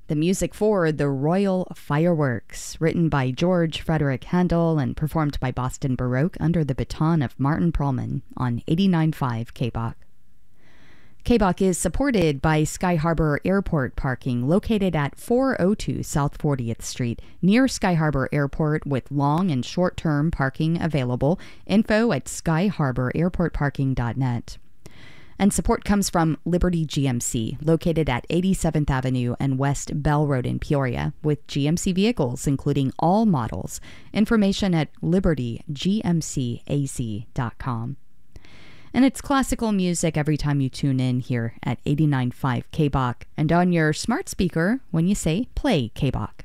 The music for The Royal Fireworks, written by George Frederick Handel and performed by Boston Baroque under the baton of Martin Perlman on 89.5 KBOK. KBOK is supported by Sky Harbor Airport parking located at 402 South 40th Street near Sky Harbor Airport with long and short-term parking available. Info at skyharbor.airportparking.net. And support comes from Liberty GMC, located at 87th Avenue and West Bell Road in Peoria, with GMC vehicles including all models. Information at libertygmcac.com. And it's classical music every time you tune in here at 89.5 KBOK and on your smart speaker when you say play KBOK.